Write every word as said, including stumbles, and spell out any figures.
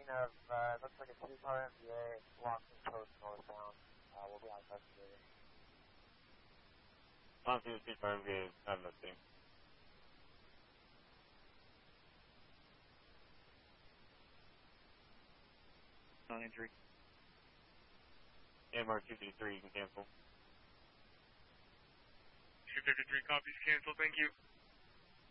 scene of, uh, looks like a two-car M V A locked in post northbound. Uh, we'll be on investigating. One, two, two-car M V A, have no scene. No injury. M R two fifty-three, you can cancel. two fifty-three copies, cancel, thank you.